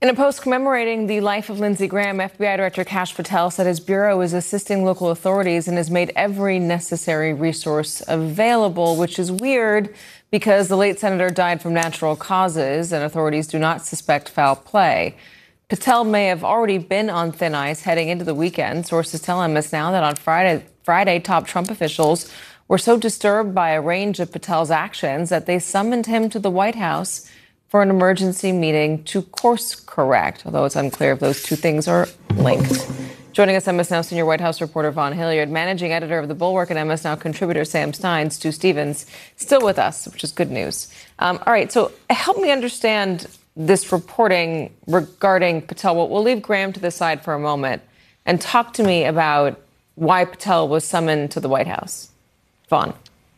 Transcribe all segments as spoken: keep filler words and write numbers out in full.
In a post commemorating the life of Lindsey Graham, F B I Director Kash Patel said his bureau is assisting local authorities and has made every necessary resource available, which is weird because the late senator died from natural causes and authorities do not suspect foul play. Patel may have already been on thin ice heading into the weekend. Sources tell M S Now that on Friday, Friday, top Trump officials were so disturbed by a range of Patel's actions that they summoned him to the White House for an emergency meeting to course correct, although it's unclear if those two things are linked. Joining us, M S Now senior White House reporter Vaughn Hilliard, managing editor of The Bulwark, and M S Now contributor Sam Stein. Stu Stevens still with us, which is good news. Um, all right, so help me understand this reporting regarding Patel. We'll, we'll leave Graham to the side for a moment and talk to me about why Patel was summoned to the White House. Vaughn.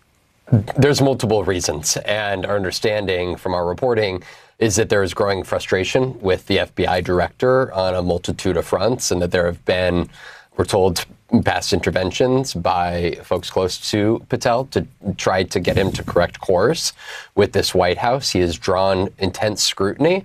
There's multiple reasons, and our understanding from our reporting is that there is growing frustration with the F B I director on a multitude of fronts, and that there have been, we're told, past interventions by folks close to Patel to try to get him to correct course with this White House. He has drawn intense scrutiny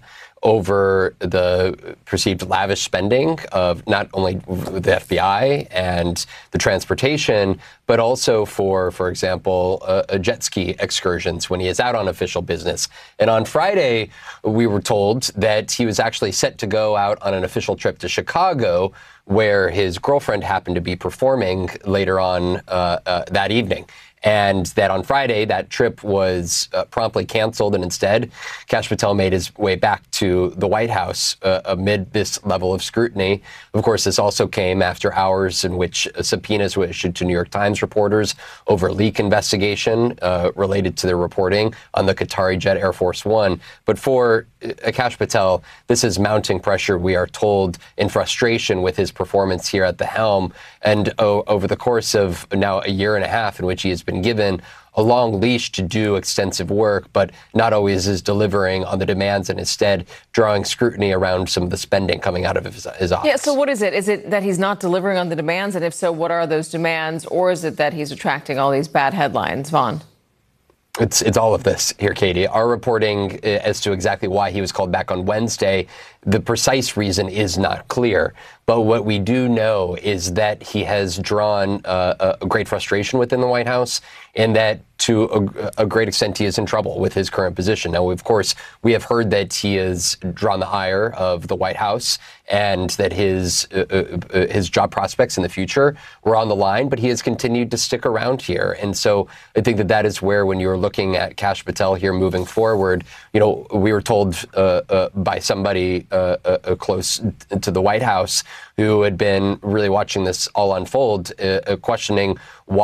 over the perceived lavish spending of not only the F B I and the transportation, but also for, for example, uh, uh, jet ski excursions when he is out on official business. And on Friday, we were told that he was actually set to go out on an official trip to Chicago, where his girlfriend happened to be performing later on uh, uh, that evening. And that on Friday, that trip was uh, promptly canceled, and instead, Kash Patel made his way back to the White House uh, amid this level of scrutiny. Of course, this also came after hours in which subpoenas were issued to New York Times reporters over a leak investigation uh, related to their reporting on the Qatari jet Air Force One. But for uh, Kash Patel, this is mounting pressure, we are told, in frustration with his performance here at the helm. And oh, over the course of now a year and a half in which he has been given a long leash to do extensive work, but not always is delivering on the demands, and instead drawing scrutiny around some of the spending coming out of his, his office. Yeah, so what is it? Is it that he's not delivering on the demands? And if so, what are those demands? Or is it that he's attracting all these bad headlines? Vaughn. It's it's all of this here, Katie. Our reporting as to exactly why he was called back on Wednesday, the precise reason is not clear. But what we do know is that he has drawn uh, a great frustration within the White House, and that to a, a great extent he is in trouble with his current position. Now, of course, we have heard that he has drawn the ire of the White House and that his uh, uh, his job prospects in the future were on the line, but he has continued to stick around here. And so I think that that is where, when you're looking at Kash Patel here moving forward, you know, we were told uh, uh, by somebody uh, uh, close to the White House who had been really watching this all unfold, uh, uh, questioning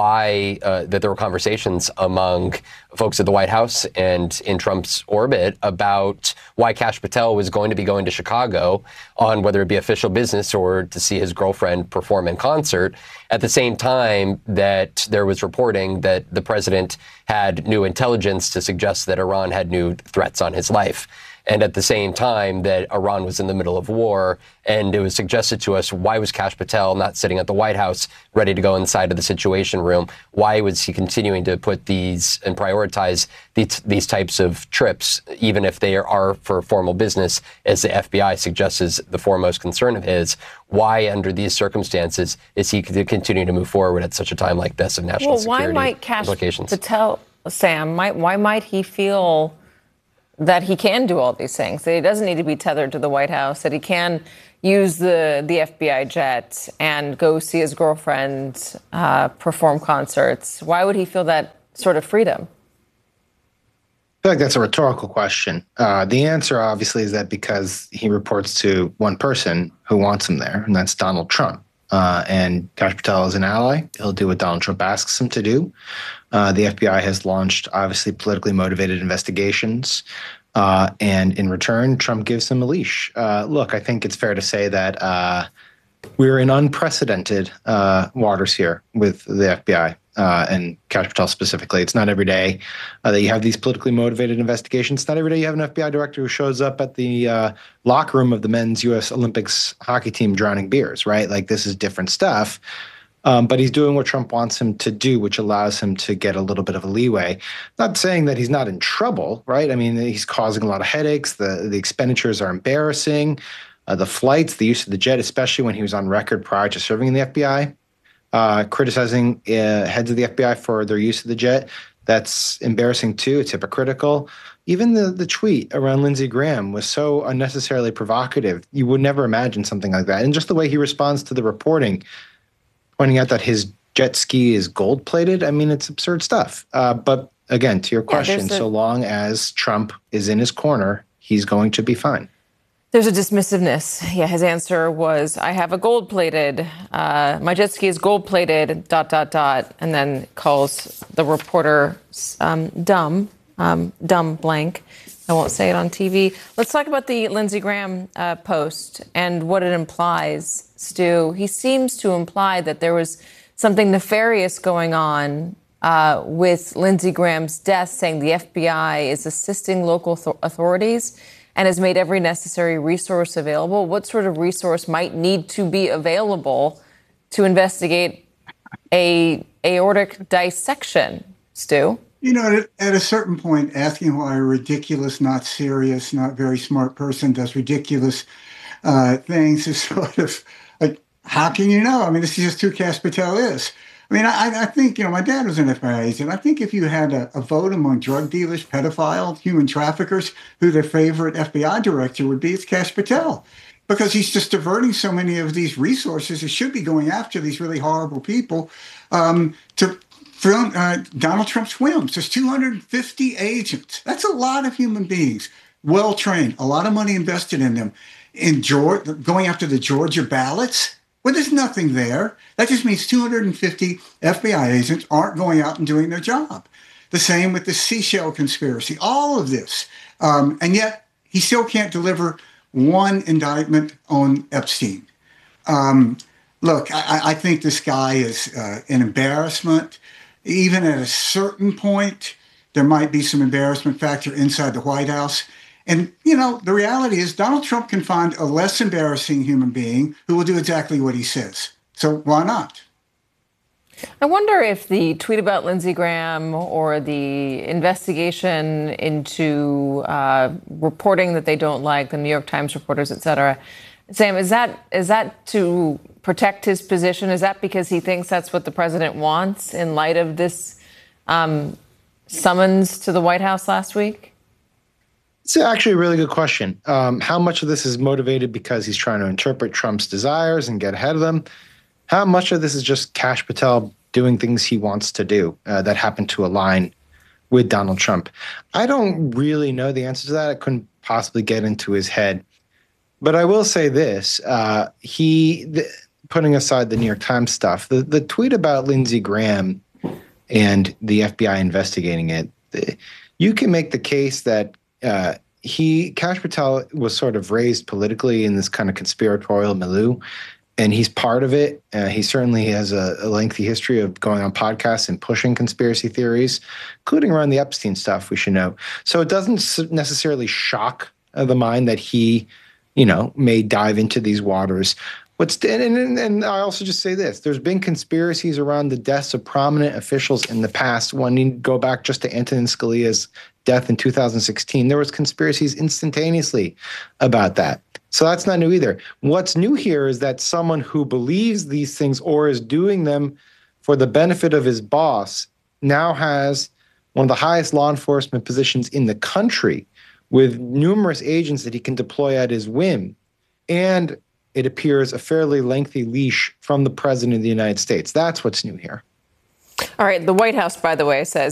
why uh, that there were conversations among folks at the White House and in Trump's orbit about why Kash Patel was going to be going to Chicago on whether it be official business or to see his girlfriend perform in concert, at the same time that there was reporting that the president had new intelligence to suggest that Iran had new threats on his life. And at the same time that Iran was in the middle of war, and it was suggested to us, why was Kash Patel not sitting at the White House ready to go inside of the Situation Room? Why was he continuing to put these and prioritize these, these types of trips, even if they are for formal business, as the F B I suggests is the foremost concern of his? Why, under these circumstances, is he continuing to move forward at such a time like this of national well, security why might Kash implications? Patel, Sam, might, why might he feel that he can do all these things, that he doesn't need to be tethered to the White House, that he can use the, the F B I jet and go see his girlfriend uh, perform concerts? Why would he feel that sort of freedom? I feel like that's a rhetorical question. Uh, the answer, obviously, is that because he reports to one person who wants him there, and that's Donald Trump. Uh, and Kash Patel is an ally. He'll do what Donald Trump asks him to do. Uh, the F B I has launched, obviously, politically motivated investigations. Uh, and in return, Trump gives him a leash. Uh, look, I think it's fair to say that uh, we're in unprecedented uh, waters here with the F B I uh, and Kash Patel specifically. It's not every day uh, that you have these politically motivated investigations. It's not every day you have an F B I director who shows up at the uh, locker room of the men's U S Olympics hockey team drowning beers, right? Like, this is different stuff. Um, but he's doing what Trump wants him to do, which allows him to get a little bit of a leeway. Not saying that he's not in trouble, right? I mean, he's causing a lot of headaches. The, the expenditures are embarrassing. Uh, the flights, the use of the jet, especially when he was on record prior to serving in the F B I, uh, criticizing uh, heads of the F B I for their use of the jet. That's embarrassing too. It's hypocritical. Even the, the tweet around Lindsey Graham was so unnecessarily provocative. You would never imagine something like that. And just the way he responds to the reporting, pointing out that his jet ski is gold plated. I mean, it's absurd stuff. Uh, but again, to your question, yeah, a, so long as Trump is in his corner, he's going to be fine. There's a dismissiveness. Yeah, his answer was, I have a gold plated, uh, my jet ski is gold plated, dot, dot, dot, and then calls the reporter um, dumb, um, dumb blank. I won't say it on T V. Let's talk about the Lindsey Graham uh, post and what it implies, Stu. He seems to imply that there was something nefarious going on uh, with Lindsey Graham's death, saying the F B I is assisting local th- authorities and has made every necessary resource available. What sort of resource might need to be available to investigate a aortic dissection, Stu? You know, at a certain point, asking why a ridiculous, not serious, not very smart person does ridiculous uh, things is sort of like, how can you know? I mean, this is just who Kash Patel is. I mean, I, I think, you know, my dad was an F B I agent. I think if you had a, a vote among drug dealers, pedophiles, human traffickers, who their favorite F B I director would be, it's Kash Patel. Because he's just diverting so many of these resources. It should be going after these really horrible people um, to film uh, Donald Trump's whims. There's two hundred fifty agents. That's a lot of human beings, well-trained, a lot of money invested in them. In Georgia, going after the Georgia ballots, well, there's nothing there. That just means two hundred fifty F B I agents aren't going out and doing their job. The same with the Seashell conspiracy, all of this. Um, and yet he still can't deliver one indictment on Epstein. Um, look, I, I think this guy is uh, an embarrassment. Even at a certain point, there might be some embarrassment factor inside the White House. And, you know, the reality is Donald Trump can find a less embarrassing human being who will do exactly what he says. So why not? I wonder if the tweet about Lindsey Graham or the investigation into uh, reporting that they don't like, the New York Times reporters, et cetera, Sam, is that is that to protect his position? Is that because he thinks that's what the president wants in light of this um, summons to the White House last week? It's actually a really good question. Um, how much of this is motivated because he's trying to interpret Trump's desires and get ahead of them? How much of this is just Kash Patel doing things he wants to do uh, that happen to align with Donald Trump? I don't really know the answer to that. I couldn't possibly get into his head. But I will say this. Uh, he, the, putting aside the New York Times stuff, the, the tweet about Lindsey Graham and the F B I investigating it, the, you can make the case that uh, he, Kash Patel was sort of raised politically in this kind of conspiratorial milieu. And he's part of it. Uh, he certainly has a, a lengthy history of going on podcasts and pushing conspiracy theories, including around the Epstein stuff, we should know. So it doesn't necessarily shock uh, the mind that he, you know, may dive into these waters. What's and, and, and I also just say this. There's been conspiracies around the deaths of prominent officials in the past. When you go back just to Antonin Scalia's death in two thousand sixteen, there was conspiracies instantaneously about that. So that's not new either. What's new here is that someone who believes these things or is doing them for the benefit of his boss now has one of the highest law enforcement positions in the country with numerous agents that he can deploy at his whim. And it appears a fairly lengthy leash from the president of the United States. That's what's new here. All right. The White House, by the way, says